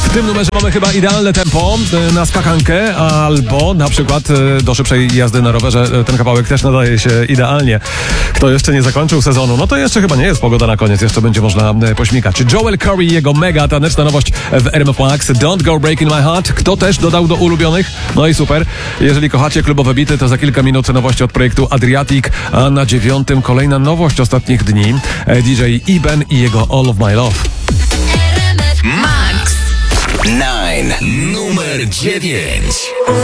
W tym numerze mamy chyba idealne tempo na skakankę, albo na przykład do szybszej jazdy na rowerze. Ten kawałek też nadaje się idealnie. Kto jeszcze nie zakończył sezonu, no to jeszcze chyba nie jest pogoda na koniec, jeszcze będzie można pośmikać. Joel Corey i jego mega taneczna nowość w RMF Max, Don't Go Breaking My Heart. Kto też dodał do ulubionych? No i super. Jeżeli kochacie klubowe bity, to za kilka minut nowości od projektu Adriatic, a na 9 kolejna nowość ostatnich dni. DJ Iben i jego All of My Love. Max 9. Numer 9.